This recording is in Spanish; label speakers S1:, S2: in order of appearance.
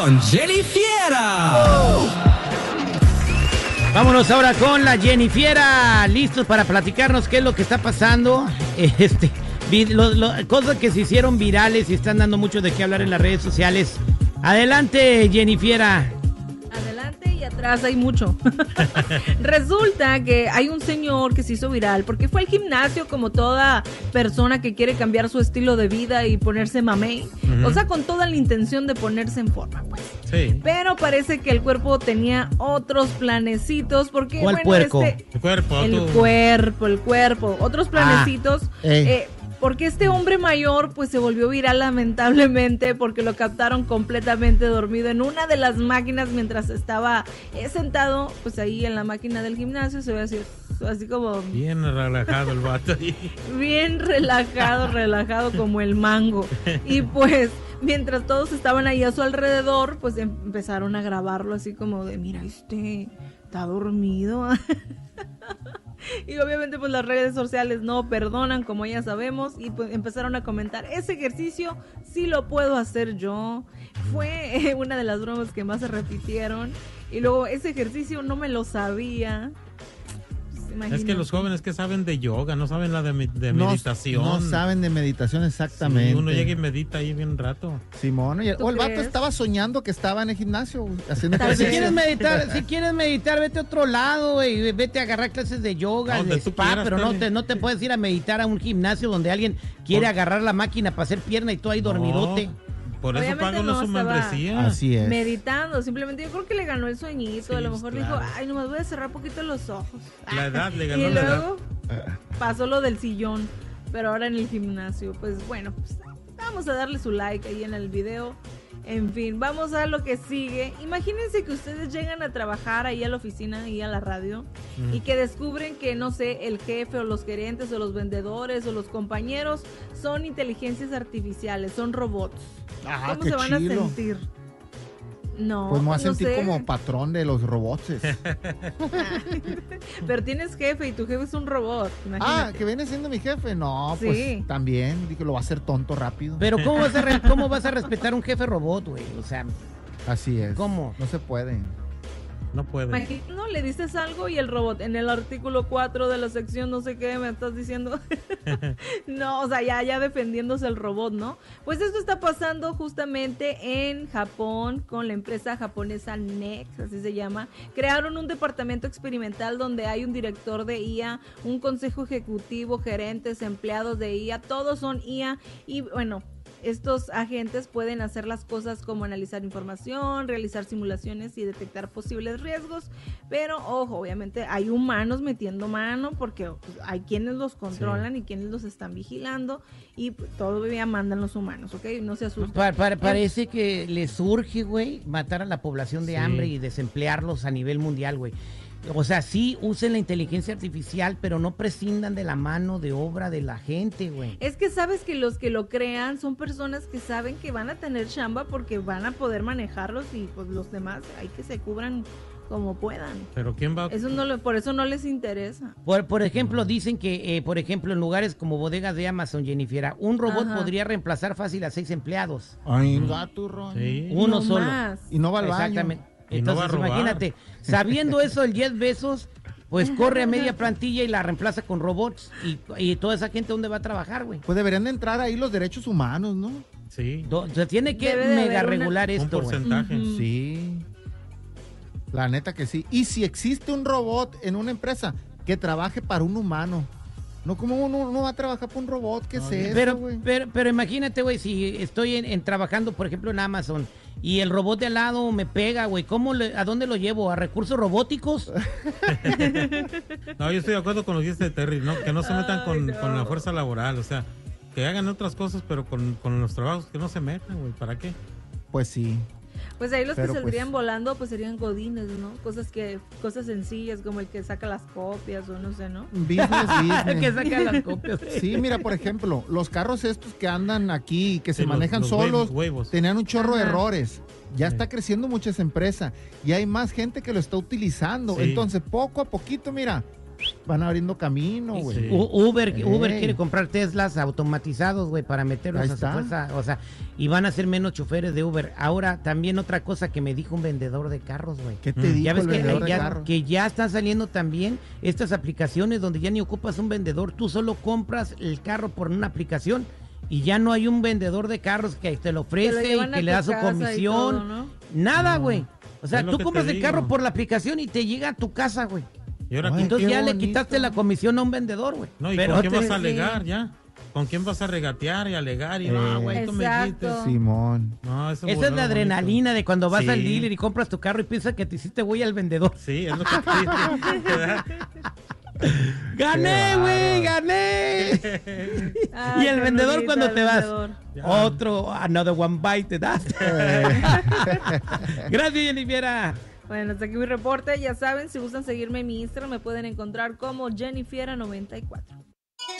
S1: con Jenny Fiera.
S2: Vámonos ahora con la Jenny Fiera, listos para platicarnos qué es lo que está pasando. Cosas que se hicieron virales y están dando mucho de qué hablar en las redes sociales. Adelante, Jenny Fiera.
S3: Adelante y atrás hay mucho. Resulta que hay un señor que se hizo viral porque fue al gimnasio como toda persona que quiere cambiar su estilo de vida y ponerse mamey. O sea, con toda la intención de ponerse en forma, pues.
S4: Sí.
S3: Pero parece que el cuerpo tenía otros planecitos porque
S2: ¿Cuál puerco?
S4: El cuerpo.
S3: El cuerpo, otros planecitos. Porque este hombre mayor pues se volvió viral lamentablemente porque lo captaron completamente dormido en una de las máquinas mientras estaba sentado pues ahí en la máquina del gimnasio. Se ve así como
S4: bien relajado el vato.
S3: Bien relajado como el mango. Y pues mientras todos estaban ahí a su alrededor pues empezaron a grabarlo así como de mira, está dormido. Y obviamente pues las redes sociales no perdonan, como ya sabemos, y pues empezaron a comentar, ese ejercicio sí lo puedo hacer yo. Fue una de las bromas que más se repitieron. Y luego, ese ejercicio no me lo sabía. Pues,
S4: es que los jóvenes que saben de yoga, no saben la de meditación.
S5: No saben de meditación exactamente.
S4: Sí, uno llega y medita ahí bien rato.
S5: Simón, el vato estaba soñando que estaba en el gimnasio haciendo
S2: Pero
S5: ejercicio.
S2: si quieres meditar, vete a otro lado, güey. Vete a agarrar clases de yoga, de spa, pero no te puedes ir a meditar a un gimnasio donde alguien quiere agarrar la máquina para hacer pierna y tú ahí dormidote.
S4: Por eso
S3: obviamente
S4: paga uno su membresía.
S5: Así es.
S3: Meditando, simplemente yo creo que le ganó el sueñito.
S4: Sí,
S3: a lo mejor
S4: claro.
S3: dijo, ay, nomás voy a cerrar poquito los ojos.
S4: La edad le ganó
S3: y
S4: la edad.
S3: luego pasó lo del sillón, pero ahora en el gimnasio. Pues bueno, pues, vamos a darle su like ahí en el video. En fin, vamos a lo que sigue. Imagínense que ustedes llegan a trabajar ahí a la oficina, ahí a la radio, y que descubren que, no sé, el jefe o los gerentes o los vendedores o los compañeros son inteligencias artificiales, son robots. ¿Cómo se van a sentir? No,
S5: pues me voy a
S3: no
S5: sentir
S3: sé.
S5: como patrón de los robots.
S3: Pero tienes jefe y tu jefe es un robot, imagínate.
S5: Que viene siendo mi jefe. No,
S3: Sí.
S5: pues también. Dije, lo va a hacer tonto rápido.
S2: Pero ¿cómo vas a respetar un jefe robot, güey? O sea,
S5: así es.
S2: ¿cómo?
S5: No se puede.
S4: No puede.
S3: No, le dices algo y el robot en el artículo 4 de la sección no sé qué me estás diciendo. No, o sea, ya defendiéndose el robot, ¿no? Pues esto está pasando justamente en Japón con la empresa japonesa Next, así se llama. Crearon un departamento experimental donde hay un director de IA, un consejo ejecutivo, gerentes, empleados de IA, todos son IA y bueno, estos agentes pueden hacer las cosas como analizar información, realizar simulaciones y detectar posibles riesgos, pero ojo, obviamente hay humanos metiendo mano porque pues, hay quienes los controlan y quienes los están vigilando y pues, todavía mandan los humanos, ¿ok? No se asusten.
S2: Parece que les urge, güey, matar a la población de hambre y desemplearlos a nivel mundial, güey. O sea, sí usen la inteligencia artificial, pero no prescindan de la mano de obra de la gente, güey.
S3: Es que sabes que los que lo crean son personas que saben que van a tener chamba porque van a poder manejarlos y pues los demás hay que se cubran como puedan.
S4: Pero ¿quién va?
S3: Por eso no les interesa.
S2: Por ejemplo, dicen que, por ejemplo, en lugares como bodegas de Amazon, Jennifer, un robot podría reemplazar fácil a 6 empleados.
S5: Ay, gato, Ron.
S4: Sí.
S2: Uno
S3: No
S2: solo.
S3: más.
S5: Y no va al baño.
S2: Exactamente.
S4: Y no va a
S2: Entonces,
S4: robar.
S2: imagínate, sabiendo eso, el Jeff Bezos, pues corre a media plantilla y la reemplaza con robots. Y toda esa gente, ¿dónde va a trabajar, güey?
S5: Pues deberían de entrar ahí los derechos humanos, ¿no?
S4: Sí.
S2: O sea, tiene que
S3: Debe de
S2: mega
S3: haber
S2: regular
S4: Un
S2: esto, güey.
S4: porcentaje.
S5: Sí. La neta que sí. Y si existe un robot en una empresa, que trabaje para un humano. No como uno va a trabajar para un robot, ¿qué es eso, güey?
S2: Pero imagínate, güey, si estoy trabajando, por ejemplo, en Amazon y el robot de al lado me pega, güey, ¿a dónde lo llevo? ¿A recursos robóticos?
S4: No, yo estoy de acuerdo con lo que dice Terry, ¿no? Que no se metan con la fuerza laboral, o sea, que hagan otras cosas, pero con los trabajos que no se metan, güey, ¿para qué?
S5: Pues sí.
S3: Pues ahí los
S5: Pero,
S3: que saldrían
S5: pues,
S3: volando pues serían godines, ¿no? Cosas sencillas como el que saca las copias o no sé, ¿no?
S5: Business.
S2: Que saca las copias.
S5: Sí, mira, por ejemplo, los carros estos que andan aquí, que se
S4: Sí,
S5: manejan
S4: los
S5: solos,
S4: huevos.
S5: tenían un chorro de
S3: Ajá.
S5: errores. Ya
S4: Sí.
S5: está creciendo muchas empresas y hay más gente que lo está utilizando.
S4: Sí.
S5: Entonces, poco a poquito, mira, van abriendo camino, güey.
S2: Uber quiere comprar Teslas automatizados, güey, para meterlos
S5: Ahí
S2: a su
S5: está.
S2: fuerza, o sea, y van a ser menos choferes de Uber. Ahora, también otra cosa que me dijo un vendedor de carros, güey.
S5: ¿Qué te dijo
S2: Ya ves
S5: el
S2: que
S5: vendedor de
S2: ya,
S5: carro?
S2: que ya están saliendo también estas aplicaciones donde ya ni ocupas un vendedor, tú solo compras el carro por una aplicación y ya no hay un vendedor de carros que te lo ofrece y que le da su comisión.
S3: Todo, ¿no?
S2: Nada, güey. O sea,
S4: Es lo
S2: tú
S4: que
S2: compras
S4: te
S2: el carro
S4: digo.
S2: por la aplicación y te llega a tu casa, güey.
S4: Y ahora,
S5: Ay,
S2: Entonces
S5: qué
S2: ya le
S5: bonito.
S2: quitaste la comisión a un vendedor, güey.
S4: no, ¿y
S2: Pero
S4: con quién
S2: te-
S4: vas a
S3: sí.
S4: alegar ya? ¿Con quién vas a regatear y alegar? Y no, güey, tú me
S3: Exacto.
S4: dijiste.
S5: Simón.
S4: No, eso
S2: Esa es
S4: voló
S2: la adrenalina de cuando vas
S4: Sí.
S2: al dealer y compras tu carro y piensas que te hiciste güey al vendedor.
S4: Sí, es lo que te digo.
S2: ¡Gané, güey! ¡Gané!
S3: Ay,
S2: Y el vendedor
S3: Carmelita,
S2: cuando
S3: el
S2: te vas.
S3: vendedor.
S2: Otro, another one bite te das. Gracias, Jennifer.
S3: Bueno, hasta aquí mi reporte. Ya saben, si gustan seguirme en mi Instagram, me pueden encontrar como Jennifiera94.